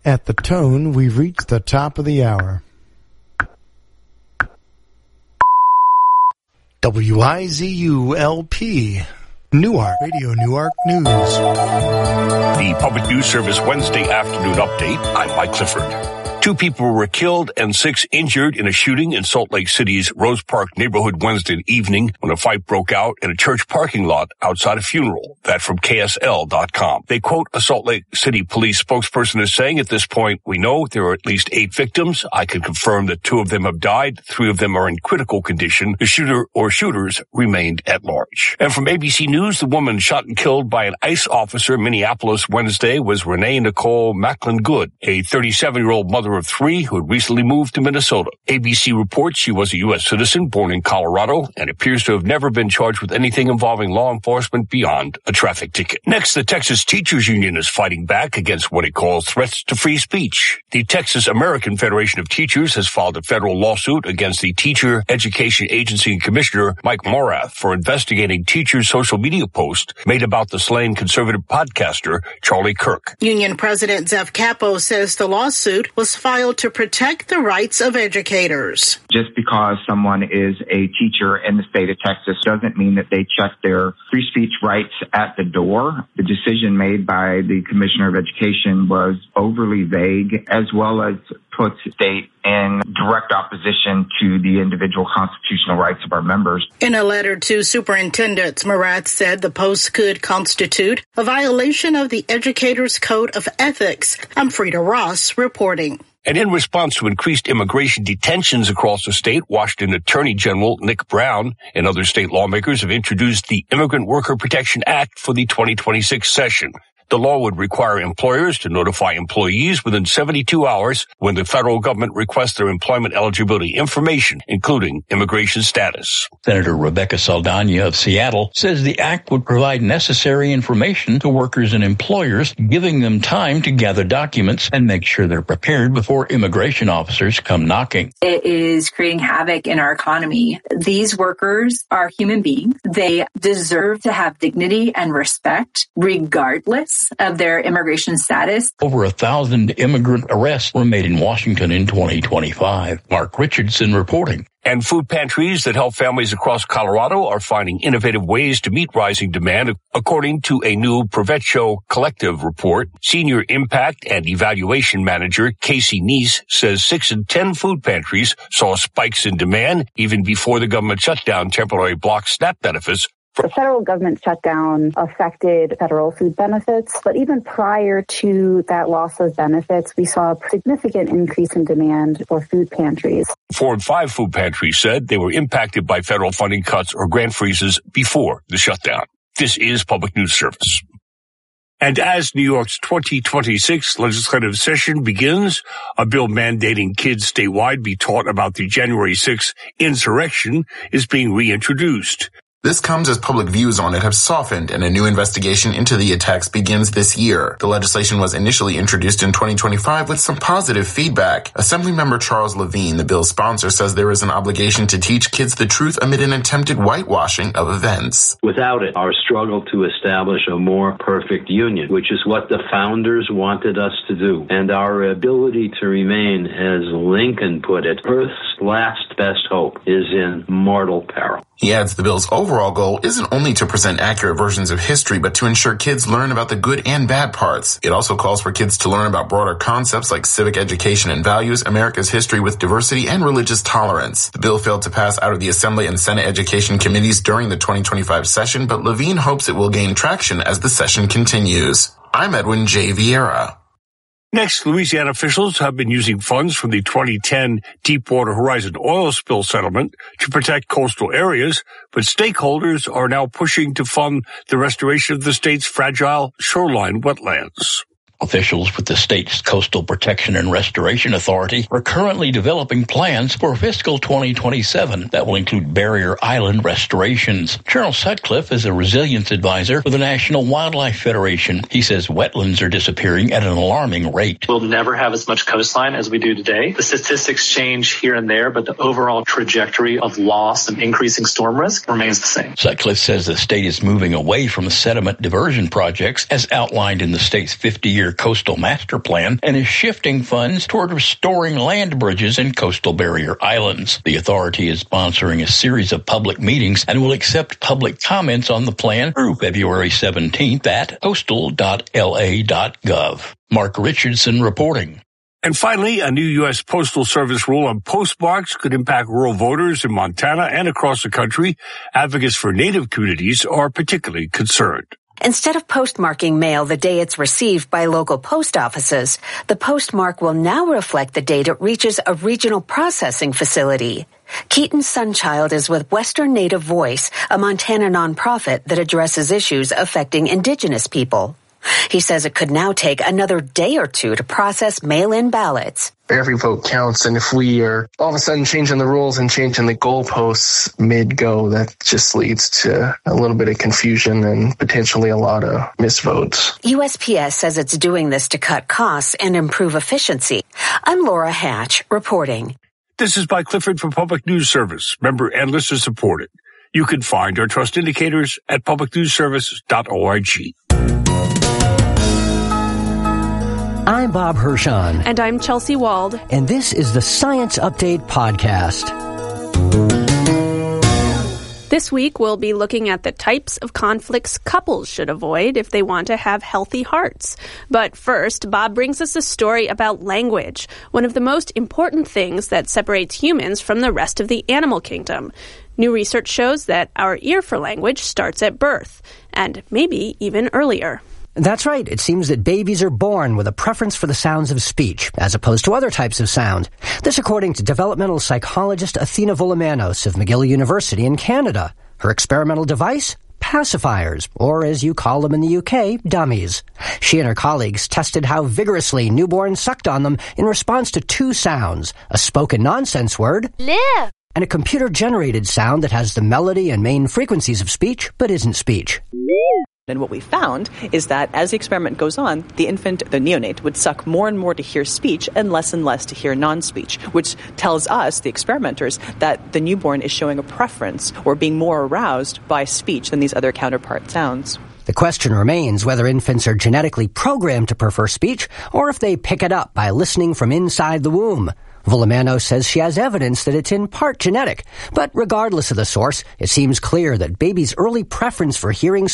At the tone, we've reached the top of the hour. WIZU-LP, Newark, Radio Newark News. The Public News Service Wednesday afternoon update. I'm Mike Clifford. 2 people were killed and 6 injured in a shooting in Salt Lake City's Rose Park neighborhood Wednesday evening when a fight broke out in a church parking lot outside a funeral. That from KSL.com. They quote a Salt Lake City police spokesperson as saying, at this point, we know there are at least 8 victims. I can confirm that 2 of them have died. 3 of them are in critical condition. The shooter or shooters remained at large. And from ABC News, the woman shot and killed by an ICE officer in Minneapolis Wednesday was Renee Nicole Macklin Good, a 37-year-old mother of 3 who had recently moved to Minnesota. ABC reports she was a U.S. citizen born in Colorado and appears to have never been charged with anything involving law enforcement beyond a traffic ticket. Next, the Texas Teachers Union is fighting back against what it calls threats to free speech. The Texas American Federation of Teachers has filed a federal lawsuit against the Teacher Education Agency Commissioner Mike Morath for investigating teachers' social media posts made about the slain conservative podcaster Charlie Kirk. Union President Zeph Capo says the lawsuit was filed to protect the rights of educators. Just because someone is a teacher in the state of Texas doesn't mean that they check their free speech rights at the door. The decision made by the Commissioner of Education was overly vague, as well as puts the state in direct opposition to the individual constitutional rights of our members. In a letter to superintendents, Morath said the post could constitute a violation of the Educators' Code of Ethics. I'm Frida Ross reporting. And in response to increased immigration detentions across the state, Washington Attorney General Nick Brown and other state lawmakers have introduced the Immigrant Worker Protection Act for the 2026 session. The law would require employers to notify employees within 72 hours when the federal government requests their employment eligibility information, including immigration status. Senator Rebecca Saldana of Seattle says the act would provide necessary information to workers and employers, giving them time to gather documents and make sure they're prepared before immigration officers come knocking. It is creating havoc in our economy. These workers are human beings. They deserve to have dignity and respect regardless of their immigration status. Over 1,000 immigrant arrests were made in Washington in 2025. Mark Richardson reporting. And food pantries that help families across Colorado are finding innovative ways to meet rising demand, according to a new Provecho Collective report. Senior Impact and Evaluation Manager Casey Neese says 6 in 10 food pantries saw spikes in demand even before the government shutdown temporarily blocked SNAP benefits. The federal government shutdown affected federal food benefits, but even prior to that loss of benefits, we saw a significant increase in demand for food pantries. 4 and 5 food pantries said they were impacted by federal funding cuts or grant freezes before the shutdown. This is Public News Service. And as New York's 2026 legislative session begins, a bill mandating kids statewide be taught about the January 6th insurrection is being reintroduced. This comes as public views on it have softened and a new investigation into the attacks begins this year. The legislation was initially introduced in 2025 with some positive feedback. Assemblymember Charles Levine, the bill's sponsor, says there is an obligation to teach kids the truth amid an attempted whitewashing of events. Without it, our struggle to establish a more perfect union, which is what the founders wanted us to do, and our ability to remain, as Lincoln put it, Earth's last best hope, is in mortal peril. He adds the bill's overall goal isn't only to present accurate versions of history, but to ensure kids learn about the good and bad parts. It also calls for kids to learn about broader concepts like civic education and values, America's history with diversity, and religious tolerance. The bill failed to pass out of the Assembly and Senate Education Committees during the 2025 session, but Levine hopes it will gain traction as the session continues. I'm Edwin J. Vieira. Next, Louisiana officials have been using funds from the 2010 Deepwater Horizon oil spill settlement to protect coastal areas, but stakeholders are now pushing to fund the restoration of the state's fragile shoreline wetlands. Officials with the state's Coastal Protection and Restoration Authority are currently developing plans for fiscal 2027 that will include barrier island restorations. Charles Sutcliffe is a resilience advisor for the National Wildlife Federation. He says wetlands are disappearing at an alarming rate. We'll never have as much coastline as we do today. The statistics change here and there, but the overall trajectory of loss and increasing storm risk remains the same. Sutcliffe says the state is moving away from sediment diversion projects as outlined in the state's 50-year their coastal master plan and is shifting funds toward restoring land bridges in coastal barrier islands. The authority is sponsoring a series of public meetings and will accept public comments on the plan through February 17th at coastal.la.gov. Mark Richardson reporting. And finally, a new U.S. Postal Service rule on postmarks could impact rural voters in Montana and across the country. Advocates for Native communities are particularly concerned. Instead of postmarking mail the day it's received by local post offices, the postmark will now reflect the date it reaches a regional processing facility. Keaton Sunchild is with Western Native Voice, a Montana nonprofit that addresses issues affecting Indigenous people. He says it could now take another day or two to process mail-in ballots. Every vote counts, and if we are all of a sudden changing the rules and changing the goalposts mid-go, that just leads to a little bit of confusion and potentially a lot of misvotes. USPS says it's doing this to cut costs and improve efficiency. I'm Laura Hatch, reporting. This is Mike Clifford for Public News Service, member and listener supported. You can find our trust indicators at publicnewsservice.org. I'm Bob Hirschon. And I'm Chelsea Wald. And this is the Science Update Podcast. This week, we'll be looking at the types of conflicts couples should avoid if they want to have healthy hearts. But first, Bob brings us a story about language, one of the most important things that separates humans from the rest of the animal kingdom. New research shows that our ear for language starts at birth, and maybe even earlier. That's right. It seems that babies are born with a preference for the sounds of speech, as opposed to other types of sound. This according to developmental psychologist Athena Voulimanos of McGill University in Canada. Her experimental device? Pacifiers, or as you call them in the UK, dummies. She and her colleagues tested how vigorously newborns sucked on them in response to two sounds, a spoken nonsense word, live, and a computer-generated sound that has the melody and main frequencies of speech, but isn't speech. And what we found is that as the experiment goes on, the infant, the neonate, would suck more and more to hear speech and less to hear non-speech, which tells us, the experimenters, that the newborn is showing a preference or being more aroused by speech than these other counterpart sounds. The question remains whether infants are genetically programmed to prefer speech or if they pick it up by listening from inside the womb. Voulimanos says she has evidence that it's in part genetic, but regardless of the source, it seems clear that babies' early preference for hearing